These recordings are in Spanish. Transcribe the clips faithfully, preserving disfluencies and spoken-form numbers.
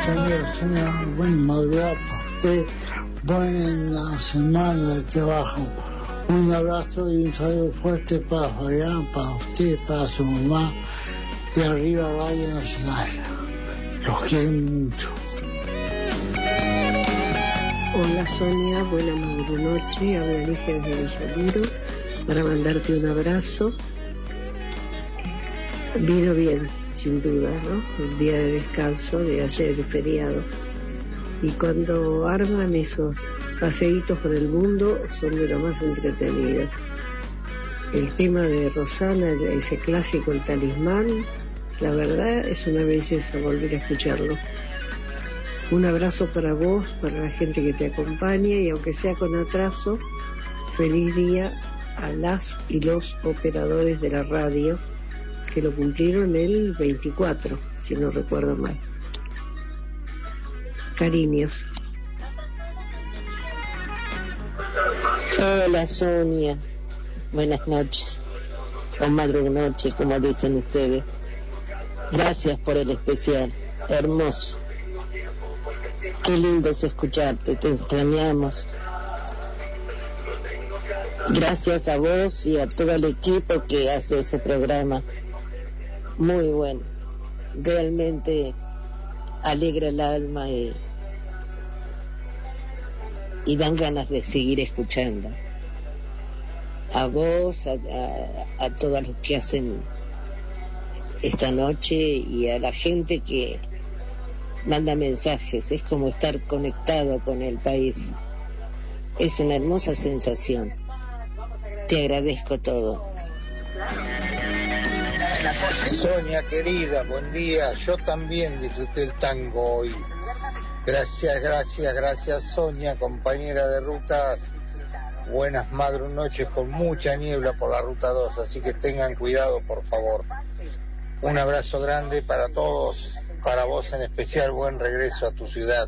señor, señor, buen madrugada para usted, buena semana de trabajo. Un abrazo y un saludo fuerte para Fabián, para usted, para su mamá, y arriba Radio Nacional. Los quiero mucho. Hola Sonia, buena noche, habla Alicia desde Villaluro, para mandarte un abrazo. Vino bien, sin duda, ¿no? El día de descanso de ayer, el feriado. Y cuando arman esos paseitos por el mundo, son de lo más entretenido. El tema de Rosana, ese clásico, el talismán, la verdad es una belleza volver a escucharlo. Un abrazo para vos, para la gente que te acompaña, y aunque sea con atraso, feliz día a las y los operadores de la radio, que lo cumplieron el veinticuatro, si no recuerdo mal. Cariños. Hola Sonia, buenas noches, o madrugnoche, como dicen ustedes. Gracias por el especial, hermoso. Qué lindo es escucharte, te extrañamos. Gracias a vos y a todo el equipo que hace ese programa. Muy bueno. Realmente alegra el alma y, y dan ganas de seguir escuchando. A vos, a, a, a todos los que hacen esta noche y a la gente que manda mensajes. Es como estar conectado con el país. Es una hermosa sensación. Te agradezco todo. Sonia querida, buen día. Yo también disfruté el tango hoy. Gracias, gracias, gracias Sonia, compañera de rutas. Buenas madrunoches con mucha niebla por la ruta dos, así que tengan cuidado, por favor. Un abrazo grande para todos, para vos en especial, buen regreso a tu ciudad.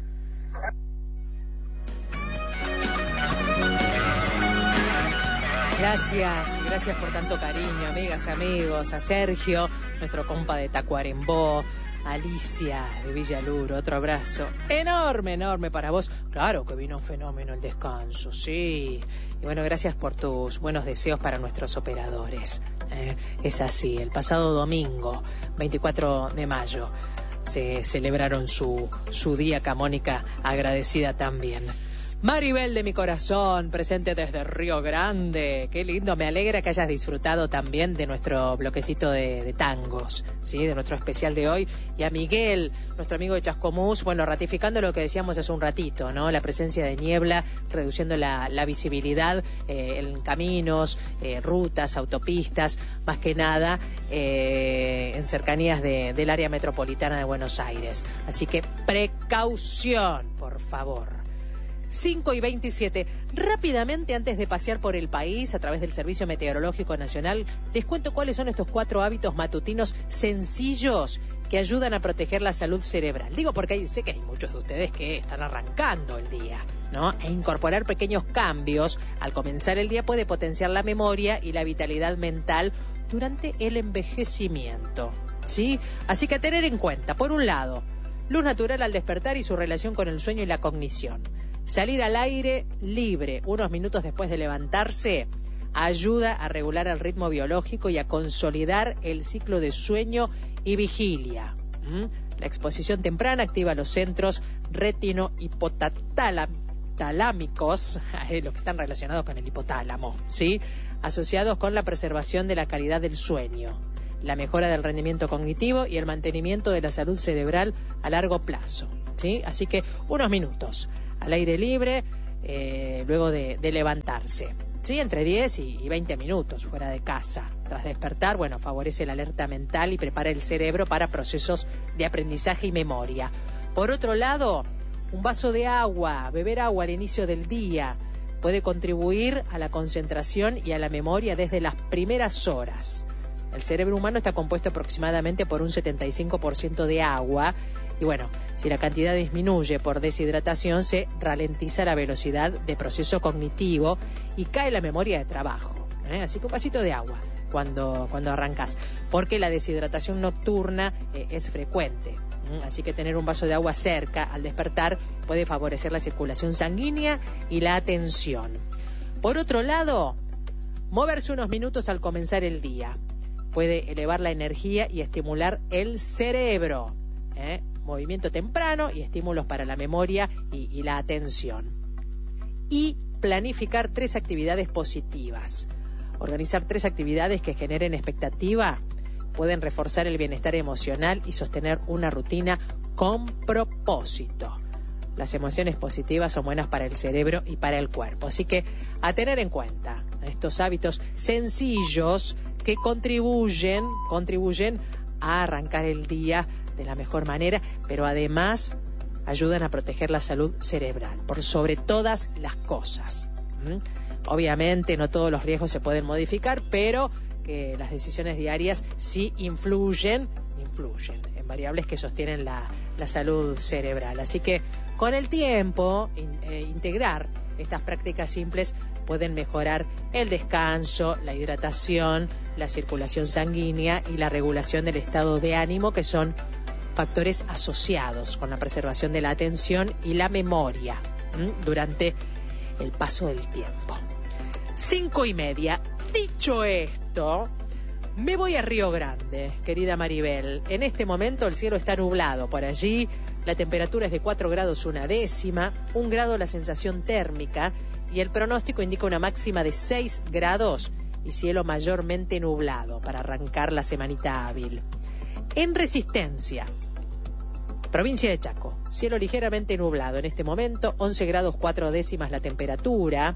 Gracias, gracias por tanto cariño, amigas y amigos, a Sergio, nuestro compa de Tacuarembó, Alicia de Villaluro, otro abrazo enorme, enorme para vos. Claro que vino un fenómeno el descanso, sí. Y bueno, gracias por tus buenos deseos para nuestros operadores. Eh, es así, el pasado domingo, veinticuatro de mayo, se celebraron su, su día, Camónica agradecida también. Maribel de mi corazón, presente desde Río Grande. Qué lindo, me alegra que hayas disfrutado también de nuestro bloquecito de, de tangos, ¿sí? De nuestro especial de hoy. Y a Miguel, nuestro amigo de Chascomús, bueno, ratificando lo que decíamos hace un ratito, ¿no? La presencia de niebla, reduciendo la, la visibilidad eh, en caminos, eh, rutas, autopistas, más que nada eh, en cercanías de, del área metropolitana de Buenos Aires. Así que precaución, por favor. cinco y veintisiete. Rápidamente, antes de pasear por el país a través del Servicio Meteorológico Nacional, les cuento cuáles son estos cuatro hábitos matutinos sencillos que ayudan a proteger la salud cerebral. Digo porque hay, sé que hay muchos de ustedes que están arrancando el día, ¿no? E incorporar pequeños cambios al comenzar el día puede potenciar la memoria y la vitalidad mental durante el envejecimiento, ¿sí? Así que a tener en cuenta, por un lado, luz natural al despertar y su relación con el sueño y la cognición. Salir al aire libre unos minutos después de levantarse ayuda a regular el ritmo biológico y a consolidar el ciclo de sueño y vigilia. ¿Mm? La exposición temprana activa los centros retino-hipotalámicos, los que están relacionados con el hipotálamo, ¿sí? Asociados con la preservación de la calidad del sueño, la mejora del rendimiento cognitivo y el mantenimiento de la salud cerebral a largo plazo, ¿sí? Así que unos minutos al aire libre, eh, luego de, de levantarse, ¿sí? Entre diez y veinte minutos fuera de casa. Tras despertar, bueno, favorece la alerta mental y prepara el cerebro para procesos de aprendizaje y memoria. Por otro lado, un vaso de agua, beber agua al inicio del día, puede contribuir a la concentración y a la memoria desde las primeras horas. El cerebro humano está compuesto aproximadamente por un setenta y cinco por ciento de agua. Y bueno, si la cantidad disminuye por deshidratación, se ralentiza la velocidad de proceso cognitivo y cae la memoria de trabajo, ¿eh? Así que un vasito de agua cuando, cuando arrancas, porque la deshidratación nocturna eh, es frecuente. Así que tener un vaso de agua cerca al despertar puede favorecer la circulación sanguínea y la atención. Por otro lado, moverse unos minutos al comenzar el día puede elevar la energía y estimular el cerebro. ¿eh? Movimiento temprano y estímulos para la memoria y, y la atención. Y planificar tres actividades positivas. Organizar tres actividades que generen expectativa pueden reforzar el bienestar emocional y sostener una rutina con propósito. Las emociones positivas son buenas para el cerebro y para el cuerpo. Así que a tener en cuenta estos hábitos sencillos que contribuyen, contribuyen a arrancar el día de la mejor manera, pero además ayudan a proteger la salud cerebral, por sobre todas las cosas. ¿Mm? Obviamente no todos los riesgos se pueden modificar, pero que las decisiones diarias sí influyen, influyen en variables que sostienen la, la salud cerebral. Así que con el tiempo, in, eh, integrar estas prácticas simples pueden mejorar el descanso, la hidratación, la circulación sanguínea y la regulación del estado de ánimo, que son factores asociados con la preservación de la atención y la memoria ¿m? durante el paso del tiempo. Cinco y media. Dicho esto, me voy a Río Grande, querida Maribel. En este momento el cielo está nublado por allí, la temperatura es de cuatro grados una décima, un grado la sensación térmica y el pronóstico indica una máxima de seis grados y cielo mayormente nublado para arrancar la semanita hábil. En Resistencia, provincia de Chaco, cielo ligeramente nublado en este momento, once grados cuatro décimas la temperatura.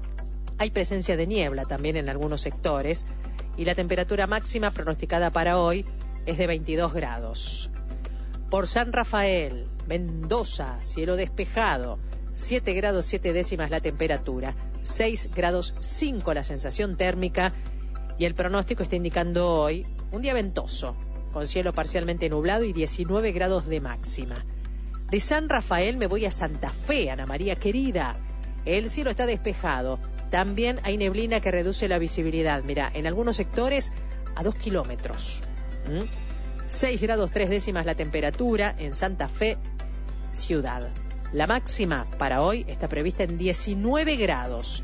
Hay presencia de niebla también en algunos sectores y la temperatura máxima pronosticada para hoy es de veintidós grados. Por San Rafael, Mendoza, cielo despejado, siete grados siete décimas la temperatura, seis grados cinco la sensación térmica y el pronóstico está indicando hoy un día ventoso, con cielo parcialmente nublado y diecinueve grados de máxima. De San Rafael me voy a Santa Fe, Ana María querida. El cielo está despejado. También hay neblina que reduce la visibilidad. Mira, en algunos sectores a dos kilómetros. ¿Mm? seis grados tres décimas la temperatura en Santa Fe, ciudad. La máxima para hoy está prevista en diecinueve grados.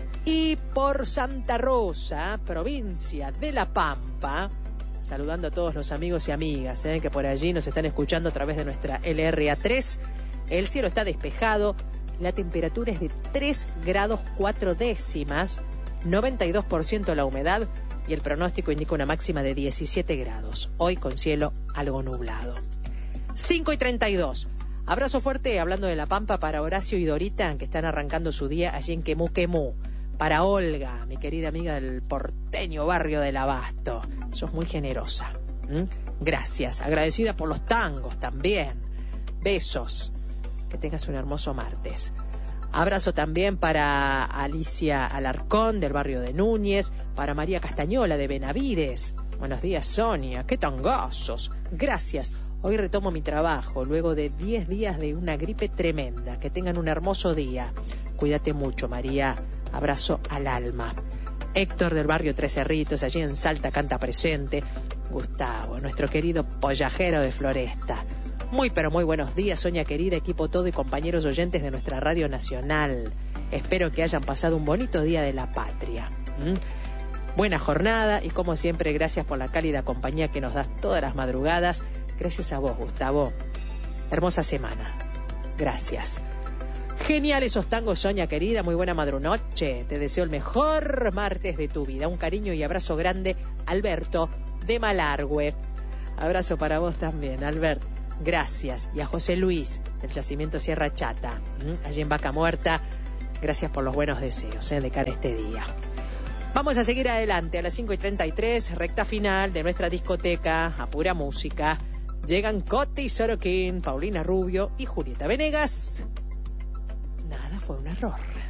Y por Santa Rosa, provincia de La Pampa, saludando a todos los amigos y amigas ¿eh? que por allí nos están escuchando a través de nuestra L R A tres, el cielo está despejado. La temperatura es de tres grados cuatro décimas, noventa y dos por ciento la humedad y el pronóstico indica una máxima de diecisiete grados. Hoy con cielo algo nublado. cinco y treinta y dos. Abrazo fuerte, hablando de La Pampa, para Horacio y Dorita, que están arrancando su día allí en Quemú Quemú. Para Olga, mi querida amiga del porteño barrio del Abasto. Sos muy generosa. ¿Mm? Gracias. Agradecida por los tangos también. Besos. Que tengas un hermoso martes. Abrazo también para Alicia Alarcón del barrio de Núñez, para María Castañola de Benavides. Buenos días, Sonia, qué tangazos. Gracias. Hoy retomo mi trabajo luego de diez días de una gripe tremenda. Que tengan un hermoso día. Cuídate mucho, María. Abrazo al alma. Héctor del barrio Tres Cerritos, allí en Salta, canta presente. Gustavo, nuestro querido pollajero de Floresta. Muy pero muy buenos días, Sonia querida, equipo todo y compañeros oyentes de nuestra Radio Nacional. Espero que hayan pasado un bonito día de la patria. ¿Mm? Buena jornada y como siempre, gracias por la cálida compañía que nos das todas las madrugadas. Gracias a vos, Gustavo. Hermosa semana. Gracias. Genial esos tangos, Sonia querida, muy buena madrunoche. Te deseo el mejor martes de tu vida. Un cariño y abrazo grande, Alberto de Malargüe. Abrazo para vos también, Alberto. Gracias. Y a José Luis, del Yacimiento Sierra Chata, ¿m? allí en Vaca Muerta. Gracias por los buenos deseos ¿eh? de cara a este día. Vamos a seguir adelante a las cinco y treinta y tres, recta final de nuestra discoteca, a pura música. Llegan Coti Sorokin, Paulina Rubio y Julieta Venegas. Nada fue un error.